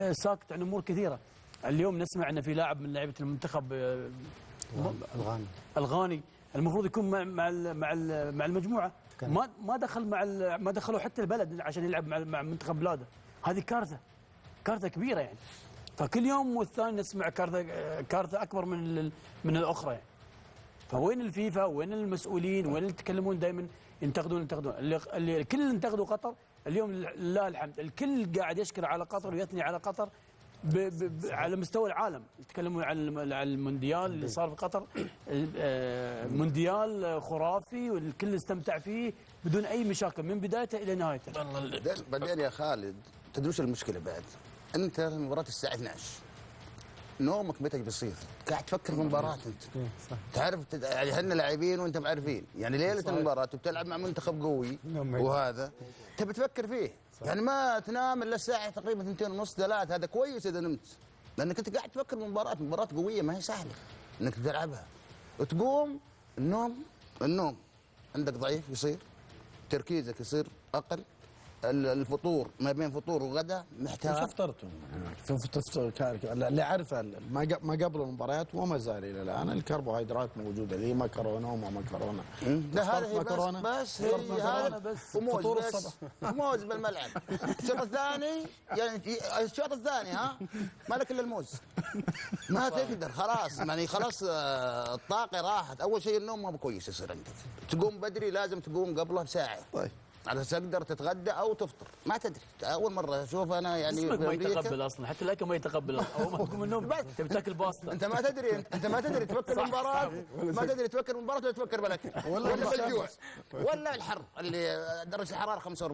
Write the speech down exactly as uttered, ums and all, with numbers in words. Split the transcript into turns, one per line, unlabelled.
ساكت عن امور كثيره. اليوم نسمع ان في لاعب من لعيبه المنتخب
الغاني
الغاني المفروض يكون مع مع مع مع المجموعه، ما ما دخل مع ما دخلوا حتى البلد عشان يلعب مع مع منتخب بلاده. هذه كارثه كارثه كبيره يعني. فكل يوم والثاني نسمع كارثه كارثه اكبر من من الاخرى يعني. فوين الفيفا وين المسؤولين وين اللي يتكلمون دائما ينتقدون ينتقدون اللي, اللي الكل انتقدوا قطر. اليوم لله الحمد الكل قاعد يشكر على قطر ويثني على قطر ب ب ب على مستوى العالم. يتكلمون عن المونديال اللي صار في قطر، مونديال خرافي والكل استمتع فيه بدون اي مشاكل من بدايته الى نهايته.
بعدين يا خالد تدري وش المشكله بعد؟ انت مباراه الساعه اثنعش نومك متى بيصير؟ قاعد تفكر في المباراه انت. تعرف يعني احنا لاعبين وانت عارفين يعني ليله المباراه وبتلعب مع منتخب قوي وهذا تبي تفكر فيه. صح. يعني ما تنام الا الساعه تقريبا اثنتين ونص ثلاث، هذا كويس اذا نمت لانك انت قاعد تفكر في المباراه. مباراه قويه ما هي سهله انك تلعبها وتقوم. النوم النوم عندك ضعيف يصير، تركيزك يصير اقل، الفطور ما بين فطور وغدا محتاج.
شو فطرتم؟ تفطر اللي عارفه ما قبل المباريات وما زال الى الان الكربوهيدرات موجوده لي مكرونه وما مكرونه.
لا هذه مكرونه بس هي هذا بس وموز بس موز بالملعب. الشوط الثاني يعني الشوط الثاني ها ما لك الا الموز ما تقدر خلاص يعني خلاص الطاقه راحت. اول شيء النوم ما كويس يصير عندك، تقوم بدري لازم تقوم قبله بساعه. طيب على اساس تقدر تتغدى او تفطر. ما تدري اول مره اشوف انا يعني
اسمك ما يتقبل اصلا، حتى الاكل ما يتقبل اول ما تقوم من النوم تبي تاكل باستا.
انت ما تدري انت ما تدري تفكر بالمباراه، ما تدري تفكر بالمباراه ولا تفكر بالاكل ولا بالجوع ولا الحر اللي درجه الحراره خمسة وأربعين.